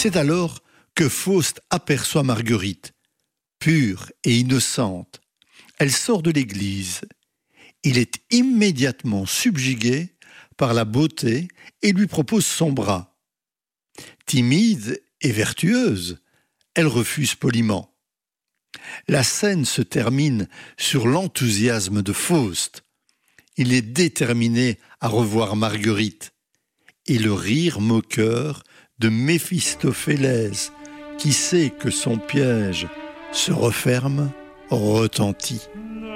C'est alors que Faust aperçoit Marguerite, pure et innocente. Elle sort de l'église. Il est immédiatement subjugué par la beauté et lui propose son bras. Timide et vertueuse, elle refuse poliment. La scène se termine sur l'enthousiasme de Faust. Il est déterminé à revoir Marguerite. Et le rire moqueur de Méphistophélès, qui sait que son piège se referme, retentit.